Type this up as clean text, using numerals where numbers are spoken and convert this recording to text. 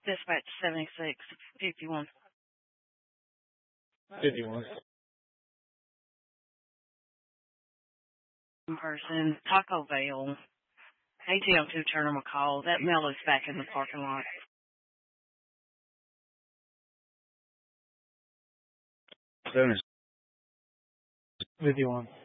Dispatch 7651. 51. Person, Taco Bell. ATM 2 Turner McCall. That mail is back in the parking lot. 51.